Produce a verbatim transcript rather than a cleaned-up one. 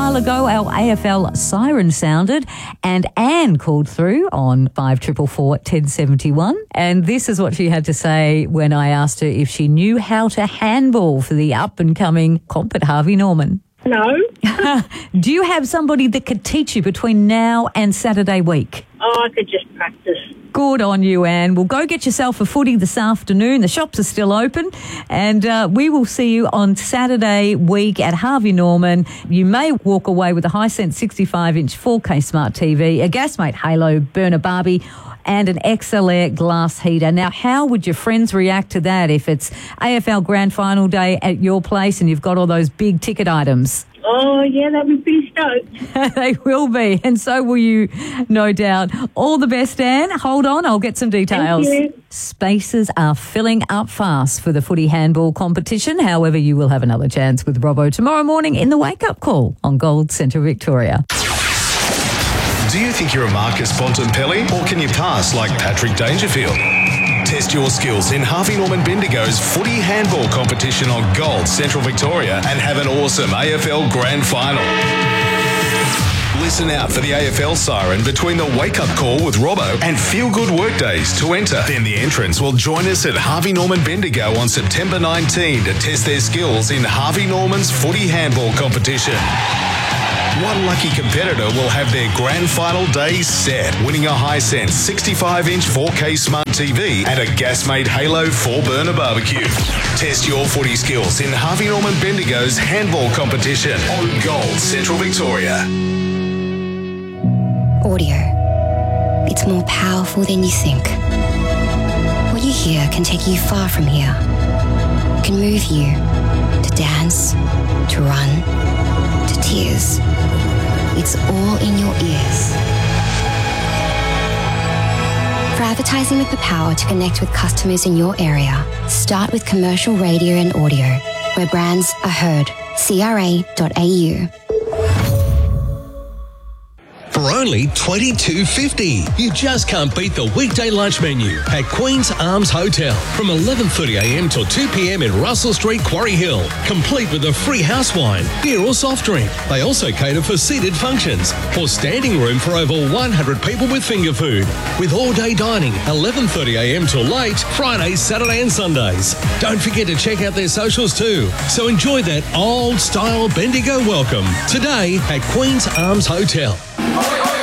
while ago, our A F L siren sounded and Anne called through on five four four four, one oh seven one. And this is what she had to say when I asked her if she knew how to handball for the up-and-coming comp at Harvey Norman. No. Do you have somebody that could teach you between now and Saturday week? Oh, I could just practice. Good on you, Anne. Well, go get yourself a footy this afternoon. The shops are still open, and uh, we will see you on Saturday week at Harvey Norman. You may walk away with a Hisense sixty-five inch four K smart T V, a Gasmate Halo burner Barbie, and an X L Air glass heater. Now, how would your friends react to that if it's A F L Grand Final day at your place and you've got all those big ticket items? Oh, yeah, that would be stoked. They will be, and so will you, no doubt. All the best, Anne. Hold on, I'll get some details. Thank you. Spaces are filling up fast for the footy handball competition. However, you will have another chance with Robbo tomorrow morning in the wake-up call on Gold Central Victoria. Do you think you're a Marcus Bontempelli, or can you pass like Patrick Dangerfield? Test your skills in Harvey Norman Bendigo's footy handball competition on Gold Central Victoria and have an awesome A F L Grand Final. Listen out for the A F L siren between the wake-up call with Robbo and Feel Good Workdays to enter. Then the entrants will join us at Harvey Norman Bendigo on September nineteenth to test their skills in Harvey Norman's footy handball competition. One lucky competitor will have their grand final day set, winning a Hisense sixty-five inch four K smart T V and a Gasmate Halo four burner barbecue. Test your footy skills in Harvey Norman Bendigo's handball competition on Gold Central Victoria. Audio. It's more powerful than you think. What you hear can take you far from here. It can move you to dance, to run, to tears. It's all in your ears. For advertising with the power to connect with customers in your area, start with commercial radio and audio, where brands are heard. C R A dot A U. For only twenty-two fifty. You just can't beat the weekday lunch menu at Queen's Arms Hotel from eleven thirty a m till two p m in Russell Street, Quarry Hill, complete with a free house wine, beer or soft drink. They also cater for seated functions or standing room for over one hundred people with finger food, with all-day dining eleven thirty a m till late, Fridays, Saturday and Sundays. Don't forget to check out their socials too. So enjoy that old-style Bendigo welcome today at Queen's Arms Hotel.